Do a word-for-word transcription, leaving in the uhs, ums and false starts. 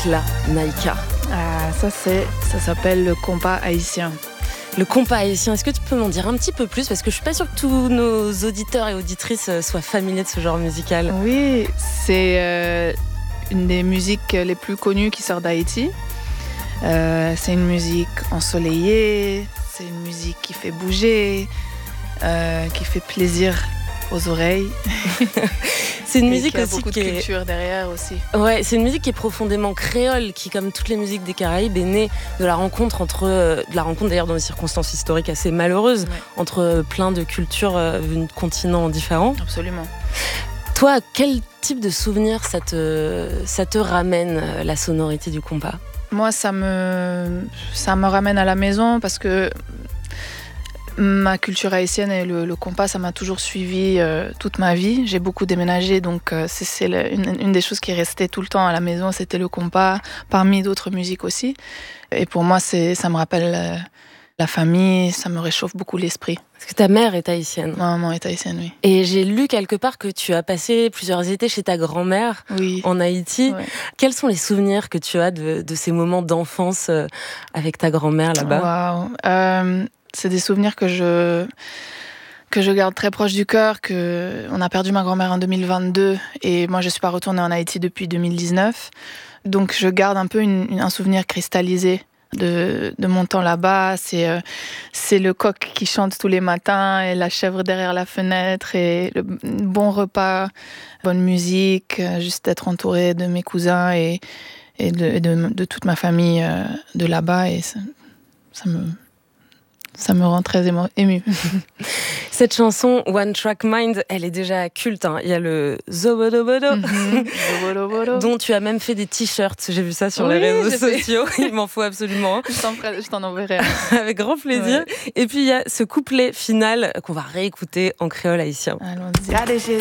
musique-là, Naïka? Ah, ça, c'est, ça s'appelle le compas haïtien. Le compas haïtien, est-ce que tu peux m'en dire un petit peu plus? Parce que je suis pas sûre que tous nos auditeurs et auditrices soient familiers de ce genre musical. Oui, c'est euh, une des musiques les plus connues qui sort d'Haïti. Euh, c'est une musique ensoleillée, c'est une musique qui fait bouger, euh, qui fait plaisir aux oreilles. C'est une musique qui a aussi beaucoup qui de est... culture derrière aussi. Ouais, c'est une musique qui est profondément créole, qui, comme toutes les musiques des Caraïbes, est née de la rencontre entre, de la rencontre d'ailleurs dans des circonstances historiques assez malheureuses, Ouais. entre plein de cultures venues de continents différents. Absolument. Toi, quel type de souvenir ça te, ça te ramène, la sonorité du compas? Moi, ça me, ça me ramène à la maison parce que ma culture haïtienne et le, le compas, ça m'a toujours suivi euh, toute ma vie. J'ai beaucoup déménagé, donc euh, c'est, c'est le, une, une des choses qui restait tout le temps à la maison, c'était le compas, parmi d'autres musiques aussi. Et pour moi, c'est, ça me rappelle euh, la famille, ça me réchauffe beaucoup l'esprit. Parce que ta mère est haïtienne. Ma maman est haïtienne, oui. Et j'ai lu quelque part que tu as passé plusieurs étés chez ta grand-mère oui. en Haïti. Ouais. Quels sont les souvenirs que tu as de, de ces moments d'enfance avec ta grand-mère là-bas? Waouh. Euh, c'est des souvenirs que je, que je garde très proche du cœur. Que on a perdu ma grand-mère en deux mille vingt-deux et moi je suis pas retournée en Haïti depuis deux mille dix-neuf. Donc je garde un peu une, une, un souvenir cristallisé de, de mon temps là-bas. C'est, euh, c'est le coq qui chante tous les matins et la chèvre derrière la fenêtre et le bon repas, bonne musique, juste être entourée de mes cousins et, et de, de, de toute ma famille euh, de là-bas. Et ça, ça me... Ça me rend très émo- émue. Cette chanson One Track Mind, elle est déjà culte. Hein. Il y a le Zobodobodo, mm-hmm. dont tu as même fait des t-shirts. J'ai vu ça sur oui, les réseaux fait... sociaux. Il m'en faut absolument. Je t'en, ferai, je t'en enverrai. Avec grand plaisir. Ouais. Et puis il y a ce couplet final qu'on va réécouter en créole haïtien. Allons-y.